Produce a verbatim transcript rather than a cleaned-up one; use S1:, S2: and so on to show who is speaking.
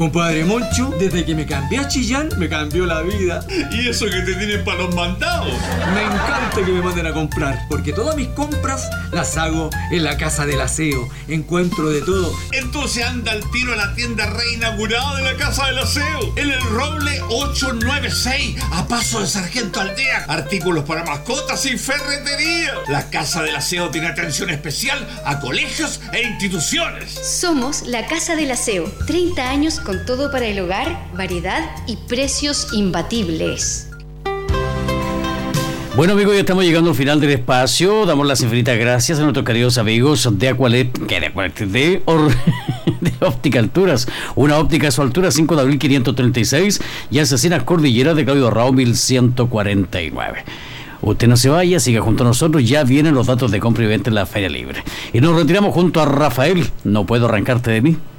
S1: Compadre Moncho, desde que me cambié a Chillán, me cambió la vida.
S2: ¿Y eso que te tienen para los mandados?
S1: Me encanta que me manden a comprar, porque todas mis compras las hago en la Casa del Aseo. Encuentro de todo.
S2: Entonces anda al tiro a la tienda reinaugurada de la Casa del Aseo, en el Roble ochocientos noventa y seis, a paso de Sargento Aldea. Artículos para mascotas y ferretería. La Casa del Aseo tiene atención especial a colegios e instituciones.
S3: Somos la Casa del Aseo. treinta años con todo para el hogar, variedad y precios imbatibles.
S4: Bueno, amigos, ya estamos llegando al final del espacio. Damos las infinitas gracias a nuestros queridos amigos de Aqualet, que de Aqualet, de, Or, de Óptica Alturas. Una óptica a su altura, cinco de abril quinientos treinta y seis, y Asesinas Cordillera de Claudio Rao mil ciento cuarenta y nueve. Usted no se vaya, siga junto a nosotros, ya vienen los datos de compra y venta en la Feria Libre. Y nos retiramos junto a Rafael, No puedo arrancarte de mí.